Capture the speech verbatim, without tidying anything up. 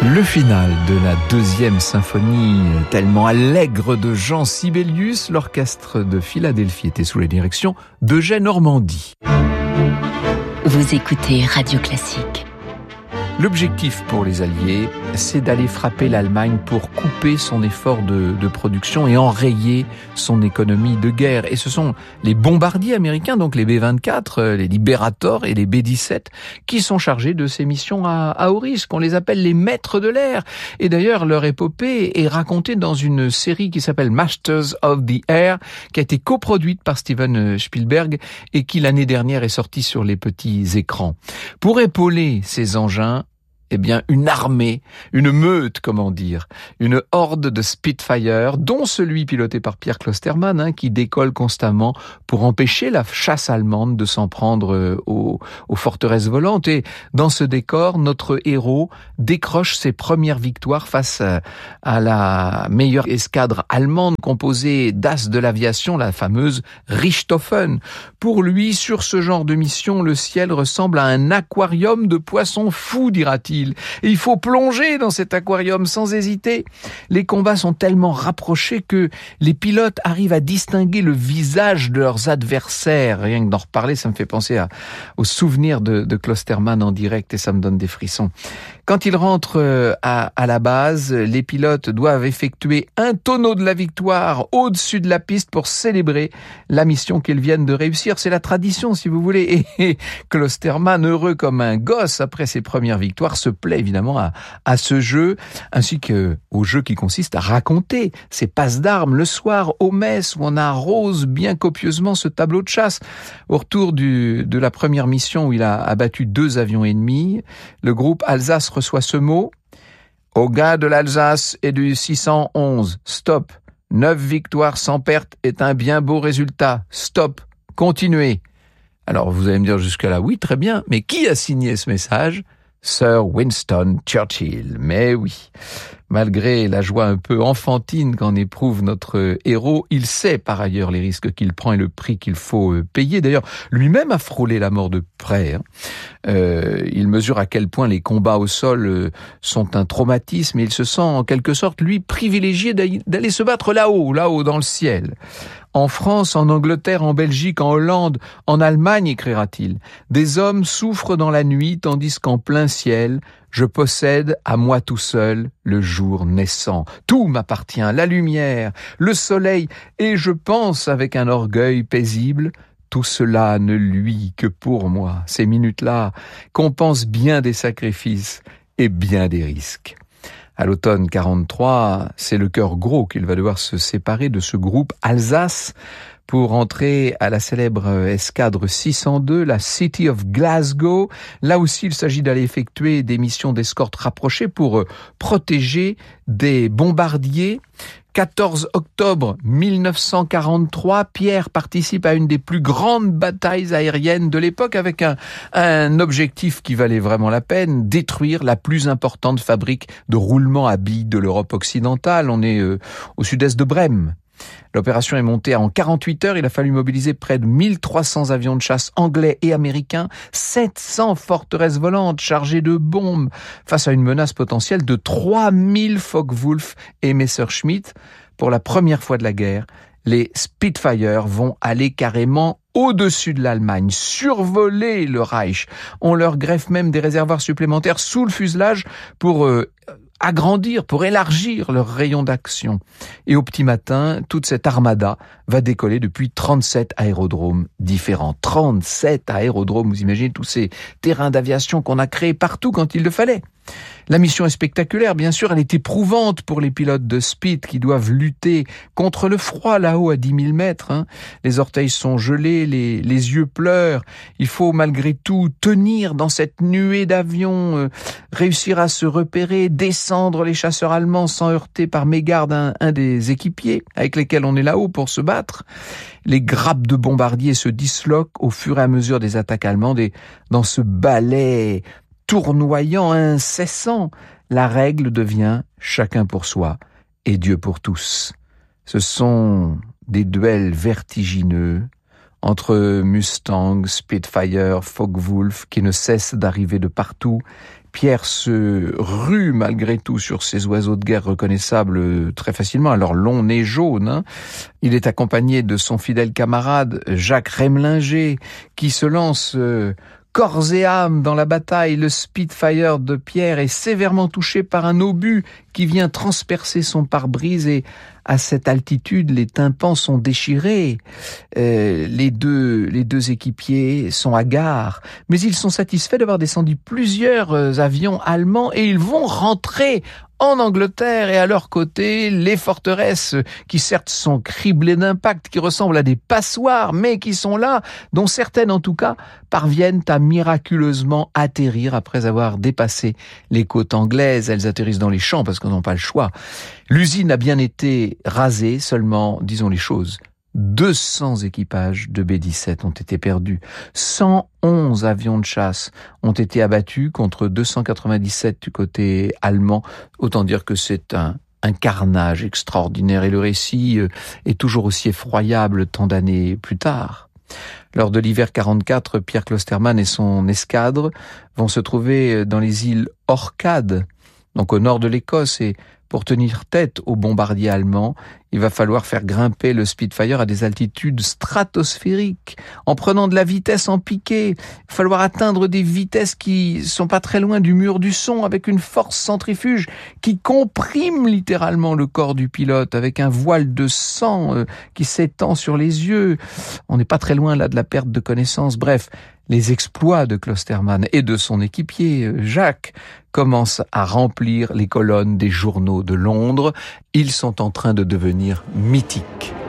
Le final de la deuxième symphonie tellement allègre de Jean Sibelius, l'orchestre de Philadelphie était sous la direction d'Eugène Ormandy. Vous écoutez Radio Classique. L'objectif pour les Alliés, c'est d'aller frapper l'Allemagne pour couper son effort de, de production et enrayer son économie de guerre. Et ce sont les bombardiers américains, donc les B vingt-quatre, les Liberator et les B dix-sept, qui sont chargés de ces missions à, à haut risque. On les appelle les maîtres de l'air. Et d'ailleurs, leur épopée est racontée dans une série qui s'appelle Masters of the Air, qui a été coproduite par Steven Spielberg et qui l'année dernière est sortie sur les petits écrans. Pour épauler ces engins, eh bien, une armée, une meute, comment dire, une horde de Spitfire, dont celui piloté par Pierre Klostermann, hein, qui décolle constamment pour empêcher la chasse allemande de s'en prendre aux, aux forteresses volantes. Et dans ce décor, notre héros décroche ses premières victoires face à, à la meilleure escadre allemande composée d'as de l'aviation, la fameuse Richthofen. Pour lui, sur ce genre de mission, le ciel ressemble à un aquarium de poissons fous, dira-t-il. Et il faut plonger dans cet aquarium sans hésiter. Les combats sont tellement rapprochés que les pilotes arrivent à distinguer le visage de leurs adversaires. Rien que d'en reparler, ça me fait penser à, aux souvenirs de, de Klostermann en direct et ça me donne des frissons. Quand ils rentrent à, à la base, les pilotes doivent effectuer un tonneau de la victoire au-dessus de la piste pour célébrer la mission qu'ils viennent de réussir. C'est la tradition, si vous voulez. Et, et Klostermann, heureux comme un gosse après ses premières victoires, se plaît évidemment à, à ce jeu, ainsi que au jeu qui consiste à raconter ces passes d'armes le soir aux messes où on arrose bien copieusement ce tableau de chasse. Au retour du, de la première mission où il a abattu deux avions ennemis, le groupe Alsace reçoit ce mot: au gars de l'Alsace et du six cent onze, stop. Neuf victoires sans perte est un bien beau résultat. Stop. Continuez. Alors vous allez me dire jusqu'à là, oui, très bien, mais qui a signé ce message ? Sir Winston Churchill. Mais oui, malgré la joie un peu enfantine qu'en éprouve notre héros, il sait par ailleurs les risques qu'il prend et le prix qu'il faut payer. D'ailleurs, lui-même a frôlé la mort de près. Hein. Euh, il mesure à quel point les combats au sol sont un traumatisme et il se sent en quelque sorte, lui, privilégié d'aller se battre là-haut, là-haut dans le ciel. En France, en Angleterre, en Belgique, en Hollande, en Allemagne, écrira-t-il, des hommes souffrent dans la nuit tandis qu'en plein ciel, je possède à moi tout seul le jour naissant. Tout m'appartient, la lumière, le soleil, et je pense avec un orgueil paisible, tout cela ne luit que pour moi. Ces minutes-là compensent bien des sacrifices et bien des risques. À l'automne quarante-trois, c'est le cœur gros qu'il va devoir se séparer de ce groupe Alsace pour entrer à la célèbre escadre six cent deux, la City of Glasgow. Là aussi, il s'agit d'aller effectuer des missions d'escorte rapprochées pour protéger des bombardiers. quatorze octobre mille neuf cent quarante-trois, Pierre participe à une des plus grandes batailles aériennes de l'époque avec un, un objectif qui valait vraiment la peine, détruire la plus importante fabrique de roulement à billes de l'Europe occidentale. On est euh, au sud-est de Brême. L'opération est montée en quarante-huit heures. Il a fallu mobiliser près de mille trois cents avions de chasse anglais et américains, sept cents forteresses volantes chargées de bombes face à une menace potentielle de trois mille Focke-Wulf et Messerschmitt. Pour la première fois de la guerre, les Spitfire vont aller carrément au-dessus de l'Allemagne, survoler le Reich. On leur greffe même des réservoirs supplémentaires sous le fuselage pour euh, agrandir, pour élargir leur rayon d'action. Et au petit matin, toute cette armada va décoller depuis trente-sept aérodromes différents. trente-sept aérodromes, vous imaginez tous ces terrains d'aviation qu'on a créés partout quand il le fallait. La mission est spectaculaire, bien sûr, elle est éprouvante pour les pilotes de Spit qui doivent lutter contre le froid là-haut à dix mille mètres. Hein. Les orteils sont gelés, les, les yeux pleurent. Il faut malgré tout tenir dans cette nuée d'avions, euh, réussir à se repérer, descendre les chasseurs allemands sans heurter par mégarde un, un des équipiers avec lesquels on est là-haut pour se battre. Les grappes de bombardiers se disloquent au fur et à mesure des attaques allemandes et dans ce ballet tournoyant, incessant, la règle devient chacun pour soi et Dieu pour tous. Ce sont des duels vertigineux entre Mustang, Spitfire, Focke-Wulf qui ne cessent d'arriver de partout, Pierre se rue malgré tout sur ces oiseaux de guerre reconnaissables très facilement à leur long nez jaune. Hein. Il est accompagné de son fidèle camarade Jacques Remlinger qui se lance euh, corps et âme dans la bataille. Le Spitfire de Pierre est sévèrement touché par un obus qui vient transpercer son pare-brise et à cette altitude, les tympans sont déchirés. Euh, les deux, les deux équipiers sont hagards, mais ils sont satisfaits d'avoir descendu plusieurs euh, avions allemands et ils vont rentrer en Angleterre et à leur côté, les forteresses qui certes sont criblées d'impact, qui ressemblent à des passoires, mais qui sont là, dont certaines en tout cas parviennent à miraculeusement atterrir après avoir dépassé les côtes anglaises. Elles atterrissent dans les champs parce qu'ils n'ont pas le choix. L'usine a bien été rasée, seulement, disons les choses, deux cents équipages de B dix-sept ont été perdus. cent onze avions de chasse ont été abattus contre deux cent quatre-vingt-dix-sept du côté allemand. Autant dire que c'est un, un carnage extraordinaire et le récit est toujours aussi effroyable tant d'années plus tard. Lors de l'hiver quarante-quatre, Pierre Klosterman et son escadre vont se trouver dans les îles Orcades, donc au nord de l'Écosse, et pour tenir tête aux bombardiers allemands, il va falloir faire grimper le Spitfire à des altitudes stratosphériques, en prenant de la vitesse en piqué. Il va falloir atteindre des vitesses qui sont pas très loin du mur du son, avec une force centrifuge qui comprime littéralement le corps du pilote, avec un voile de sang euh, qui s'étend sur les yeux. On n'est pas très loin là de la perte de connaissance. Bref, les exploits de Klosterman et de son équipier, Jacques, commencent à remplir les colonnes des journaux de Londres. Ils sont en train de devenir mythiques.